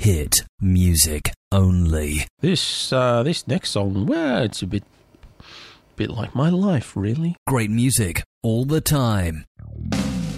hit music only. This next song, well, it's a bit like my life, really. Great music all the time.